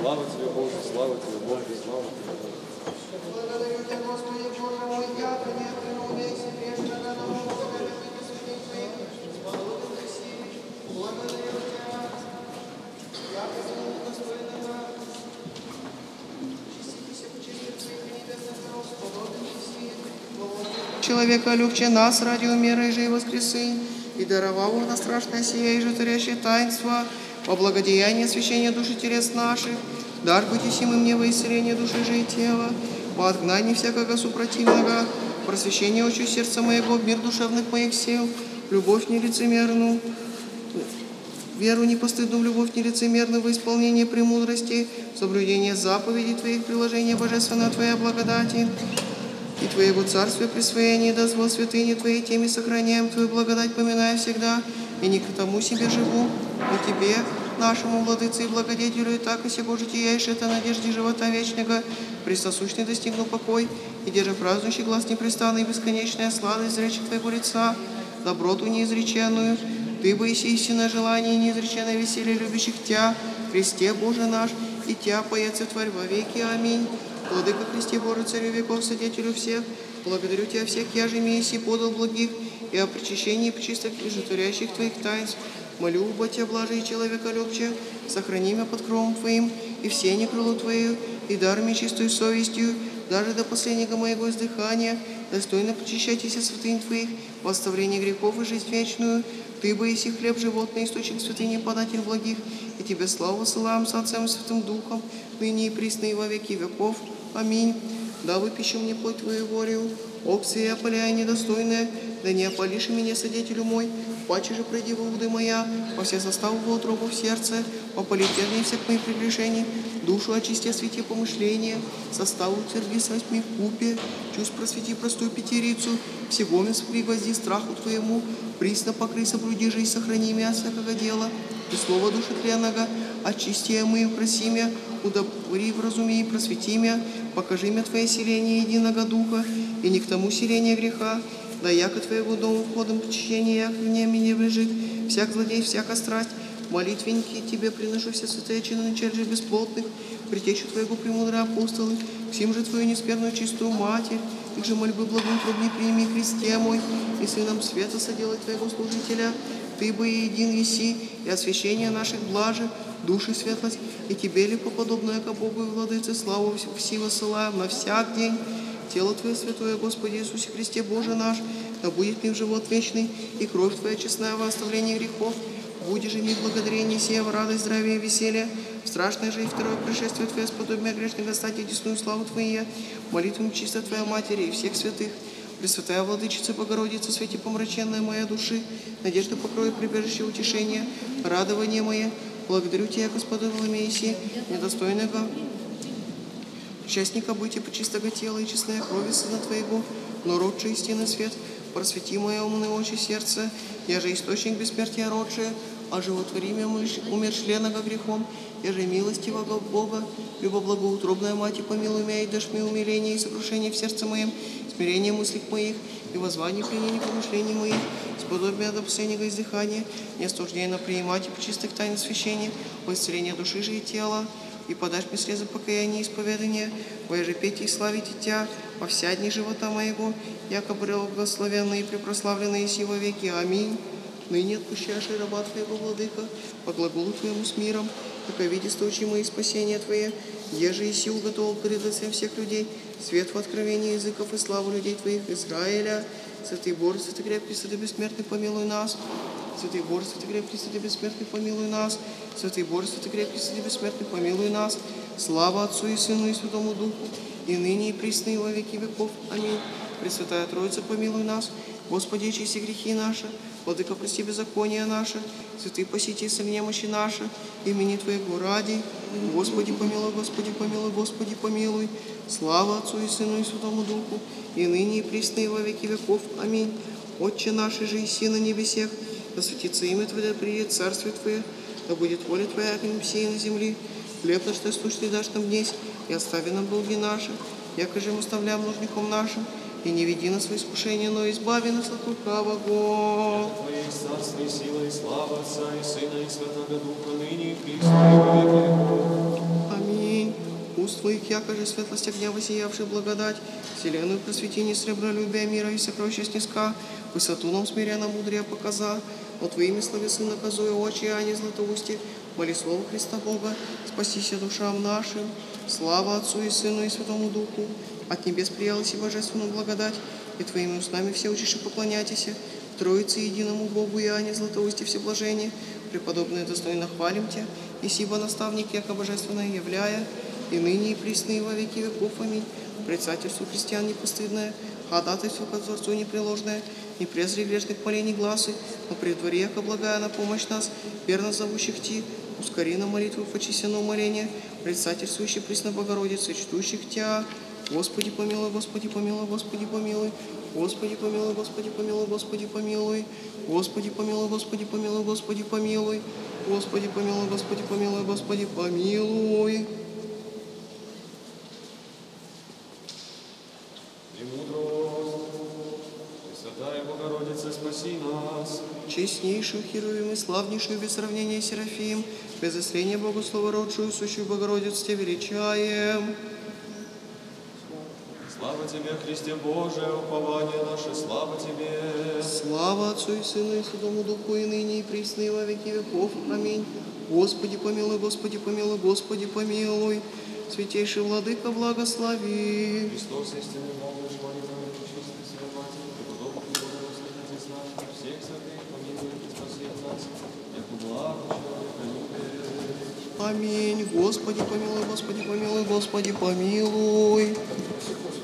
Слава Тебе, Боже, слава Тебе, Боже, слава Тебе, Боже. Благодарю Тебя, Господи, Боже мой, яко нет виновности грешного нового Бога, святых Твоих, сподобен Ты силе. Благодарю Тебя, яко Ты недостойного. Чиститесь, почистите Твоих небесных дорог, сподобен Ты силе. Человека любче нас ради умера и же и воскресы, и даровал он на страшное сие и же творящее таинство, по благодеянию освящения души телес наших, дар быть им мне во исцеление души же и тела, по отгнанию всякого супротивного, просвещение очи сердца моего, мир душевных моих сил, любовь нелицемерную, веру непостыдную, любовь нелицемерную, во исполнение премудрости, соблюдение заповедей Твоих, приложение божественного Твоей благодати, и Твоего царствия присвоение дозвол святыни Твоей, теми сохраняем Твою благодать, поминая всегда, и не к тому себе живу, но Тебе, нашему владыце и благодетелю, и так и сего житияешь, это надежде живота вечного, присосущный достигну покой, и держа празднующий глаз непрестанный, бесконечная сладость зречи Твоего лица, доброту неизреченную, Ты бы истинное желание и неизреченное веселье любящих Тя, Христе Боже наш, и Тя поется Тварь во веки. Аминь. Владыка Христе, Боже, Царю веков, Содетелю всех, благодарю Тебя всех, я же Мессии подал благих, и о причащении причистых и житворящих Твоих таинств. Молю, оба Тебя, блаже и человека любче, сохрани меня под кровом Твоим, и все не крылу Твою, и дарами чистую совестью, даже до последнего моего издыхания, достойно причащайтесь святынь Твоих, в оставлении грехов и жизнь вечную. Ты бы еси хлеб животный, источник святыни, податель благих, и Тебе славу ссылаем с Отцем и Святым Духом, ныне и присно и во веки веков. Аминь. Дабы пищу мне плоть Твою волю, окси я опаляя недостойная, да не опалишь меня, Содетелю мой, паче же пройди во уды моя, по все составу в утробу в сердце, попали тернии всех моих прегрешений, душу очисти, освети помышления, составу утверди с восьми в купе, чувств просвети простую пятерицу, всего мне пригвозди страху Твоему, присно покрый, соблюди же и сохрани меня всякого дела, и слово души тленного, очисти я мы, проси меня, удобри, вразуми и просвети меня, покажи мне Твое селение единого духа, и не к тому селение греха, да яко Твоего дома входом причащения, яко вне меня лежит, всяк злодей, всяка страсть, молитвенники Тебе приношу все святые чины началь же бесплотных, притечу Твоего премудрые апостолы, всем же Твою несперную чистую Матерь, их же мольбы благоутродней прими, Христе мой, и Сыном света соделай Твоего служителя, Ты бы един еси, и освящение наших блажи, души светлость, и Тебе ли поподобное ко Богу и Владыце, славу всего ссылаем на всяк день. Тело Твое святое, Господи Иисусе Христе, Боже наш, да будет мне в живот вечный, и кровь Твоя честная во оставлении грехов. Буди же ми благодарение сия в радость, здравие и веселье. В страшное же и второе пришествие Твое, сподобие грешного стать и десную славу Твою, молитвами чисто Твоя Матери и всех святых. Пресвятая Владычица Богородица, свети помраченная моя души, надежда покрой, прибежище утешения, радование мое. Благодарю Тебя, Господи, Владимире, недостойного участника бытия почистого тела и честная крови Сына Твоего, но родший истинный свет, просвети мое умное очи сердце, я же источник бессмертия родшее, а животвори меня умершленного грехом, я же милостивого Бога, любо благоутробная Мать, и помилуй меня, и дашь мне умиление и сокрушение в сердце моем, смирение мыслей моих, и воззвание пленения помышлений моих, сподобие до последнего издыхания, не осужденно принимать и по чистых тайн священия, во исцеление души же и тела, и подашь мне слезы покаяния и исповедания, во же петь и славить Тебя во вся дни живота моего, яко благословенный и препрославленный еси во веки. Аминь. Ныне отпущаешь и раба Твоего, Владыка, по глаголу Твоему с миром, как види сточи мои спасения Твое, еже и сил готовил перед лицем всех людей, свет в откровении языков и славу людей Твоих, Израиля. Святый Боже, святый крепкий, святый бессмертный, помилуй нас. Святый Боже, святый крепкий, святый бессмертный, помилуй нас. Святый Боже, святый крепкий, святый бессмертный, помилуй нас. Слава Отцу и Сыну и Святому Духу, и ныне и присно и во веки веков. Аминь. Пресвятая Троица, помилуй нас. Господи, очисти грехи наши, Владыка, прости беззакония наши, святый посети исцели немощи наши, имени Твоего ради. Господи, помилуй, Господи, помилуй, Господи, помилуй. Слава Отцу и Сыну и Святому Духу, и ныне и присно и во веки веков. Аминь. Отче наш, же и си на небесех, да светится имя Твое, да приедет царствие Твое, да будет воля Твоя, как на на земли. Хлеб наш насущный дашь нам днесь, и остави нам долги наши, яко же мы оставляем нужником нашим, и не веди нас в искушение, но избави нас от лукавого. Твое царство и сила, и слава Отца, и Сына, и Святого Духа, ныне и присно, и во веки веков. Аминь. уст Твоих, якоже светлость огня, воссиявший благодать, вселенную просвети, сребролюбия, мира и сокровища снизка, высоту нам смиренно мудрее показа, но Твоими словесы наказуя очи, а не златоусти, моли слово Христа Бога, спасися душам нашим. Слава Отцу и Сыну и Святому Духу, от небес приялась и божественную благодать, и Твоими устами все учишь и поклоняйтесь, Троице единому Богу и Ане Златоусти всеблажение, преподобные достойно хвалим Тебя, и сибо наставник, яко божественное являя, и ныне и присно и во веки веков. Аминь. Председательству христиан непостыдное, ходатайству к Отцу непреложное, не презри грешных полей глазы, но при дворе, яко благая на помощь нас, верно зовущих Ти, ускори на молитву почися на умоление, председательствующий присно Богородицы, чтущих Тя. Господи помилуй, Господи помилуй, Господи помилуй, Господи помилуй, Господи помилуй, Господи помилуй, Господи помилуй, Господи помилуй, Господи помилуй, Господи помилуй, Господи помилуй, Господи помилуй. Премудрость, Пресвятая Богородица, спаси нас. Честнейшую Херувим и славнейшую без сравнения Серафим, без осрения Богу словородшую, сущую Богородицу Тебя величаем. Слава Тебе, Христе Божие, упование наше, слава Тебе. Слава Отцу и Сыну и Святому Духу, и ныне, и присно, и во веки веков. Аминь. Господи помилуй, Господи помилуй, Господи помилуй. Святейший Владыка, благослови. Христос, истинный Бог, наш молитвами, пречистой Святой Матери, преподобный Богородицы, Отец наш, всех святых, помилуй и спаси от нас, яко благо человека любит. Аминь. Господи помилуй, Господи помилуй, Господи помилуй.